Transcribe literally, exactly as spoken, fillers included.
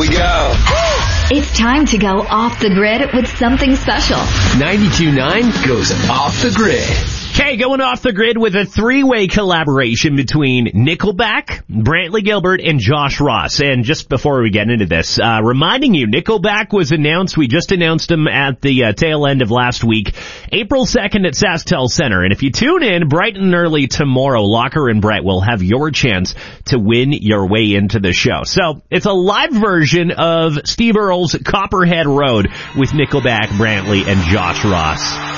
we go. It's time to go off the grid with something special. ninety-two point nine goes off the grid. Okay, going off the grid with a three-way collaboration between Nickelback, Brantley Gilbert, and Josh Ross. And just before we get into this, uh, reminding you, Nickelback was announced, we just announced them at the uh, tail end of last week, April second at SaskTel Center. And if you tune in bright and early tomorrow, Locker and Brett will have your chance to win your way into the show. So, it's a live version of Steve Earle's Copperhead Road with Nickelback, Brantley, and Josh Ross.